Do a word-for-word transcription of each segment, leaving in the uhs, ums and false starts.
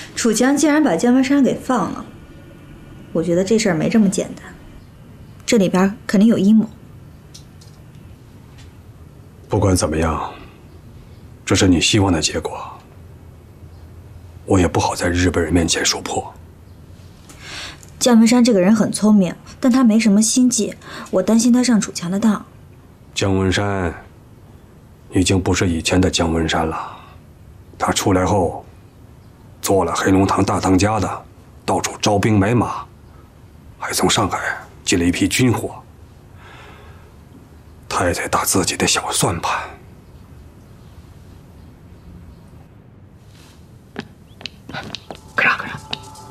楚江竟然把姜文山给放了，我觉得这事儿没这么简单，这里边肯定有阴谋。 不管怎么样，这是你希望的结果，我也不好在日本人面前说破。 姜文山这个人很聪明，但他没什么心计，我担心他上楚强的当。 姜文山已经不是以前的姜文山了，他出来后做了黑龙堂大当家的，到处招兵买马，还从上海寄了一批军火。他也在打自己的小算盘。 科长，科长，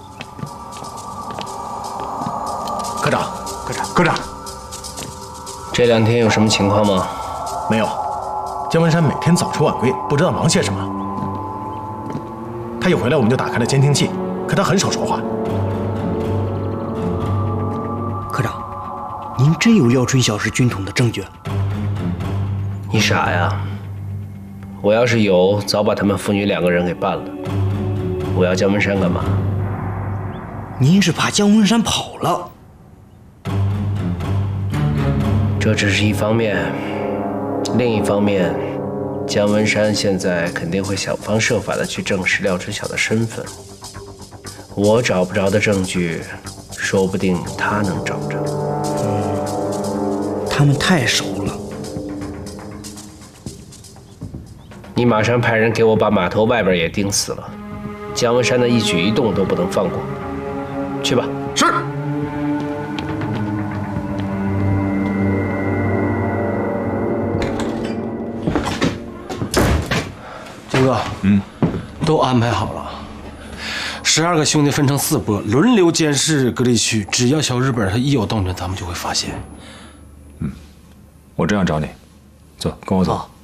科长，科长，科长， 这两天有什么情况吗？ 没有。姜文山每天早出晚归，不知道忙些什么。他一回来，我们就打开了监听器，可他很少说话。 科长，您真有廖春晓是军统的证据？ 你傻呀！我要是有，早把他们父女两个人给办了。我要姜文山干嘛？ 您是怕姜文山跑了？ 这只是一方面，另一方面，姜文山现在肯定会想方设法的去证实廖春晓的身份。我找不着的证据，说不定他能找着。 嗯，他们太熟了。 你马上派人给我把码头外边也盯死了，姜文山的一举一动都不能放过。去吧。 是。 金哥，嗯，都安排好了。十二个兄弟分成四波，轮流监视隔离区。只要小日本他一有动静，咱们就会发现。 嗯，我正要找你，走，跟我走。